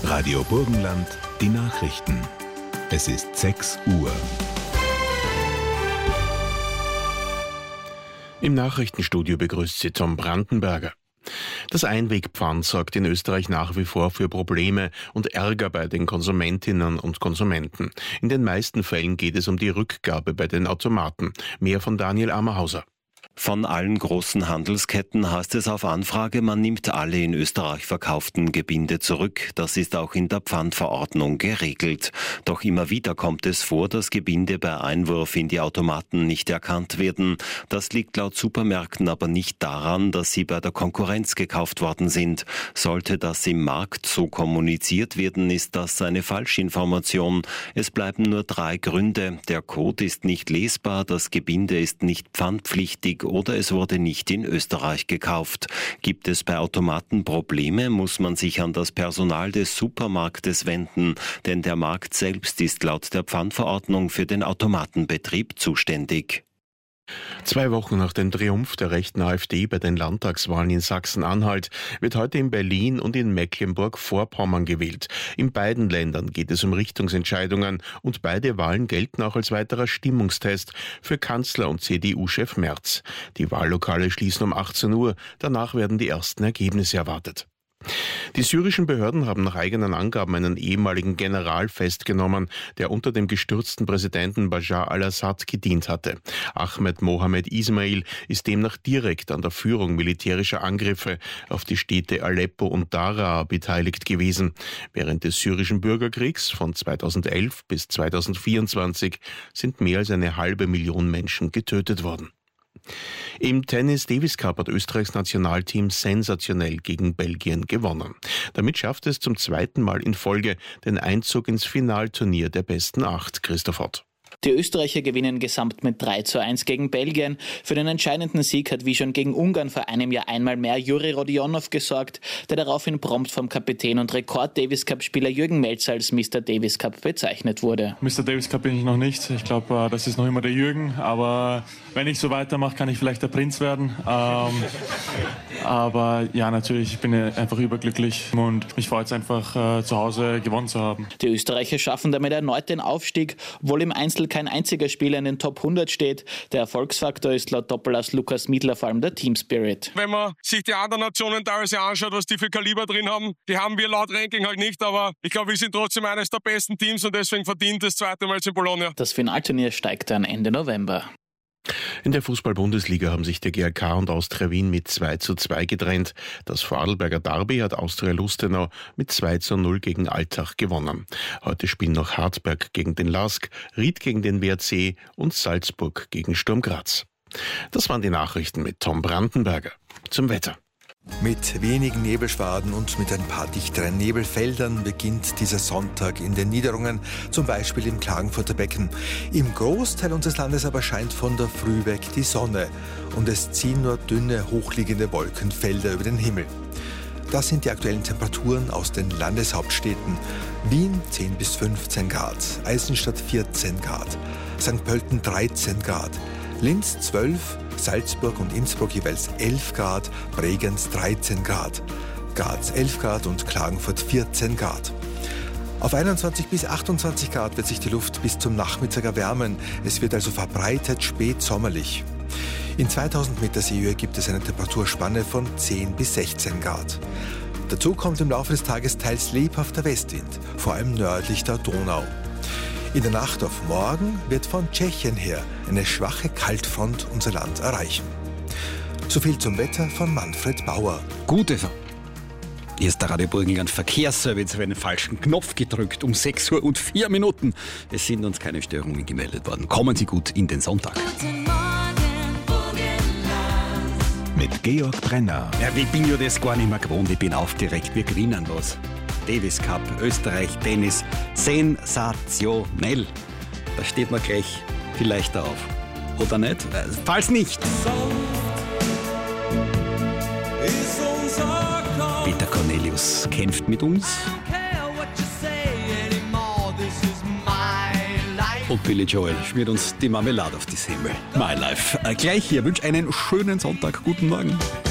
Radio Burgenland, die Nachrichten. Es ist 6 Uhr. Im Nachrichtenstudio begrüßt Sie Tom Brandenberger. Das Einwegpfand sorgt in Österreich nach wie vor für Probleme und Ärger bei den Konsumentinnen und Konsumenten. In den meisten Fällen geht es um die Rückgabe bei den Automaten. Mehr von Daniel Ammerhauser. Von allen großen Handelsketten heißt es auf Anfrage, man nimmt alle in Österreich verkauften Gebinde zurück. Das ist auch in der Pfandverordnung geregelt. Doch immer wieder kommt es vor, dass Gebinde bei Einwurf in die Automaten nicht erkannt werden. Das liegt laut Supermärkten aber nicht daran, dass sie bei der Konkurrenz gekauft worden sind. Sollte das im Markt so kommuniziert werden, ist das eine Falschinformation. Es bleiben nur 3 Gründe. Der Code ist nicht lesbar, das Gebinde ist nicht pfandpflichtig oder es wurde nicht in Österreich gekauft. Gibt es bei Automaten Probleme, muss man sich an das Personal des Supermarktes wenden, denn der Markt selbst ist laut der Pfandverordnung für den Automatenbetrieb zuständig. 2 Wochen nach dem Triumph der rechten AfD bei den Landtagswahlen in Sachsen-Anhalt wird heute in Berlin und in Mecklenburg-Vorpommern gewählt. In beiden Ländern geht es um Richtungsentscheidungen und beide Wahlen gelten auch als weiterer Stimmungstest für Kanzler und CDU-Chef Merz. Die Wahllokale schließen um 18 Uhr, danach werden die ersten Ergebnisse erwartet. Die syrischen Behörden haben nach eigenen Angaben einen ehemaligen General festgenommen, der unter dem gestürzten Präsidenten Bashar al-Assad gedient hatte. Ahmed Mohammed Ismail ist demnach direkt an der Führung militärischer Angriffe auf die Städte Aleppo und Daraa beteiligt gewesen. Während des syrischen Bürgerkriegs von 2011 bis 2024 sind mehr als 500.000 Menschen getötet worden. Im Tennis Davis Cup hat Österreichs Nationalteam sensationell gegen Belgien gewonnen. Damit schafft es zum 2. Mal in Folge den Einzug ins Finalturnier der besten 8. Christoph Ott. Die Österreicher gewinnen gesamt mit 3:1 gegen Belgien. Für den entscheidenden Sieg hat wie schon gegen Ungarn vor einem Jahr einmal mehr Juri Rodionov gesorgt, der daraufhin prompt vom Kapitän und Rekord-Davis-Cup-Spieler Jürgen Melzer als Mr. Davis Cup bezeichnet wurde. Mr. Davis Cup bin ich noch nicht. Ich glaube, das ist noch immer der Jürgen. Aber wenn ich so weitermache, kann ich vielleicht der Prinz werden. Aber ja, natürlich, ich bin einfach überglücklich und mich freut es einfach, zu Hause gewonnen zu haben. Die Österreicher schaffen damit erneut den Aufstieg, obwohl im Einzel kein einziger Spieler in den Top 100 steht. Der Erfolgsfaktor ist laut Doppelass Lukas Miedler vor allem der Team Spirit. Wenn man sich die anderen Nationen teilweise anschaut, was die für Kaliber drin haben, die haben wir laut Ranking halt nicht, aber ich glaube, wir sind trotzdem eines der besten Teams und deswegen verdient das 2. Mal in Bologna. Das Finalturnier steigt dann Ende November. In der Fußball-Bundesliga haben sich der GRK und Austria Wien mit 2:2 getrennt. Das Vorarlberger Derby hat Austria Lustenau mit 2:0 gegen Altach gewonnen. Heute spielen noch Hartberg gegen den LASK, Ried gegen den WRC und Salzburg gegen Sturm Graz. Das waren die Nachrichten mit Tom Brandenberger. Zum Wetter. Mit wenigen Nebelschwaden und mit ein paar dichteren Nebelfeldern beginnt dieser Sonntag in den Niederungen, zum Beispiel im Klagenfurter Becken. Im Großteil unseres Landes aber scheint von der Früh weg die Sonne und es ziehen nur dünne, hochliegende Wolkenfelder über den Himmel. Das sind die aktuellen Temperaturen aus den Landeshauptstädten. Wien 10 bis 15 Grad, Eisenstadt 14 Grad, St. Pölten 13 Grad, Linz 12, Salzburg und Innsbruck jeweils 11 Grad, Bregenz 13 Grad, Graz 11 Grad und Klagenfurt 14 Grad. Auf 21 bis 28 Grad wird sich die Luft bis zum Nachmittag erwärmen. Es wird also verbreitet spätsommerlich. In 2000 Meter Seehöhe gibt es eine Temperaturspanne von 10 bis 16 Grad. Dazu kommt im Laufe des Tages teils lebhafter Westwind, vor allem nördlich der Donau. In der Nacht auf morgen wird von Tschechien her eine schwache Kaltfront unser Land erreichen. So viel zum Wetter von Manfred Bauer. Gute Frau. Hier ist der Radio Burgenland Verkehrsservice auf einen falschen Knopf gedrückt um 6:04 Minuten. Es sind uns keine Störungen gemeldet worden. Kommen Sie gut in den Sonntag. Mit Georg Brenner. Ja, ich bin ja das gar nicht mehr gewohnt. Ich bin aufgeregt. Wir gewinnen was. Davis Cup, Österreich, Tennis, sensationell. Da steht man gleich viel leichter auf. Oder nicht? Falls nicht. Peter Cornelius kämpft mit uns. Und Billy Joel schmiert uns die Marmelade auf die Semmel. My Life. Gleich hier. Wünsche einen schönen Sonntag. Guten Morgen.